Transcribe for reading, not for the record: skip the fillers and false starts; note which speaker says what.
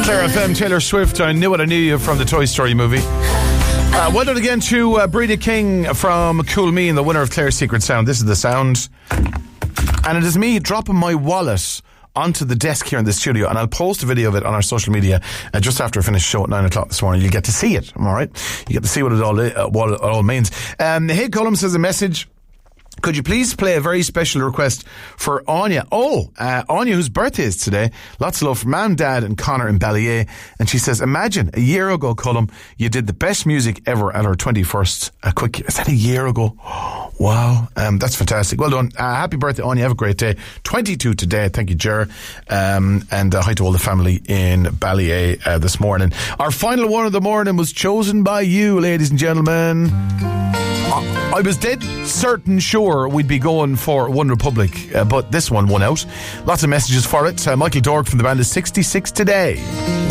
Speaker 1: Claire FM, Taylor Swift, I Knew What I Knew You from the Toy Story movie. Well done again to Breda King from Cool Me, and the winner of Claire's Secret Sound. This is the sound. And it is me dropping my wallet onto the desk here in the studio, and I'll post a video of it on our social media just after I finish the show at 9 o'clock this morning. You'll get to see it, all right? You get to see what it all means. Hey, Colm says a message. Could you please play a very special request for Anya? Anya, whose birthday is today. Lots of love from Mum, Dad and Connor in Ballyea. And she says, imagine a year ago, Colm, you did the best music ever at our 21st. Is that a year ago? Wow. That's fantastic. Well done. Happy birthday, Anya. Have a great day. 22 today. Thank you, Ger. And hi to all the family in Ballyea this morning. Our final one of the morning was chosen by you, ladies and gentlemen. I was dead certain sure we'd be going for One Republic, but this one won out. Lots of messages for it. Michael Dork from the band is 66 today.